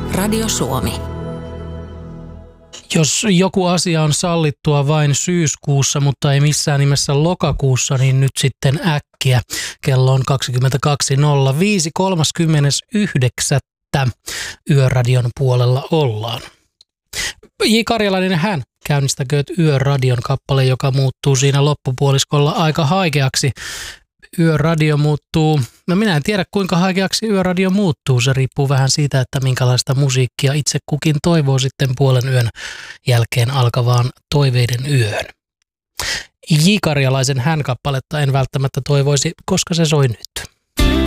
Radio Suomi. Jos joku asia on sallittua vain syyskuussa, mutta ei missään nimessä lokakuussa, niin nyt sitten äkkiä. Kello on 22.05.39. Yöradion puolella ollaan. J. Karjalainen hän käynnistäkööt Yöradion kappale, joka muuttuu siinä loppupuoliskolla aika haikeaksi. Yöradio muuttuu, minä en tiedä kuinka haikeaksi Yöradio muuttuu, se riippuu vähän siitä, että minkälaista musiikkia itse kukin toivoo sitten puolen yön jälkeen alkavaan toiveiden yöhön. J. Karjalaisen hän kappaletta en välttämättä toivoisi, koska se soi nyt.